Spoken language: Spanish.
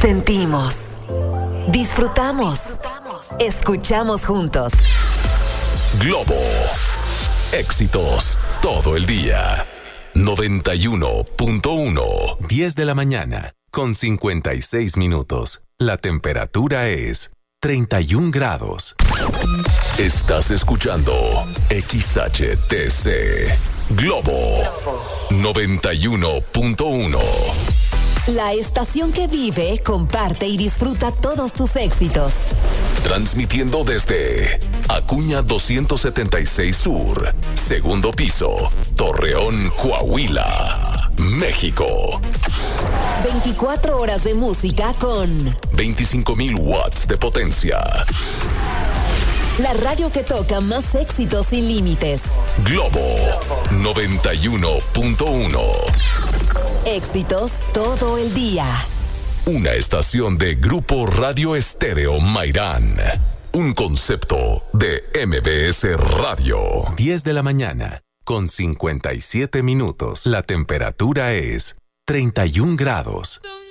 Sentimos, disfrutamos, escuchamos juntos. Globo. Éxitos todo el día. 91.1. 10 de la mañana, con 56 minutos. La temperatura es 31 grados. Estás escuchando XHTC. Globo. 91.1. La estación que vive, comparte y disfruta todos tus éxitos. Transmitiendo desde Acuña 276 Sur, segundo piso, Torreón, Coahuila, México. 24 horas de música con 25,000 watts de potencia. La radio que toca más éxitos sin límites. Globo 91.1. Éxitos todo el día. Una estación de Grupo Radio Estéreo Mairán. Un concepto de MBS Radio. 10 de la mañana, con 57 minutos. La temperatura es 31 grados.